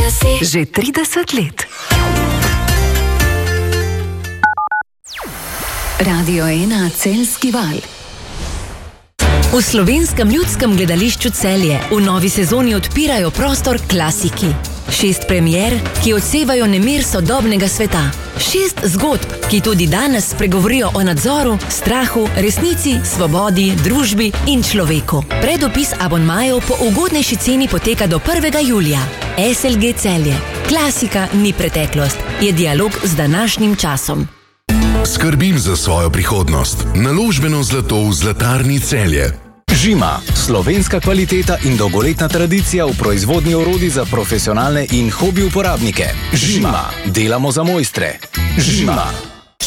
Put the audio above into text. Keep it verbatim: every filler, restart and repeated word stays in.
Že trideset let. Radio ena Celjski val. V Slovenskem ljudskem gledališču Celje v novi sezoni odpirajo prostor klasiki. Šest premier, ki odsevajo nemir sodobnega sveta. Šest zgodb, ki tudi danes spregovorijo o nadzoru, strahu, resnici, svobodi, družbi in človeku. Predopis abonmajev po ugodnejši ceni poteka do prvega julija. S L G Celje. Klasika ni preteklost, je dialog z današnjim časom. Skrbim za svojo prihodnost. Naložbeno zlato v Zlatarni Celje. Žima, slovenska kvaliteta in dolgoletna tradicija v proizvodnji orodij za profesionalne in hobi uporabnike. Žima, delamo za mojstre. Žima.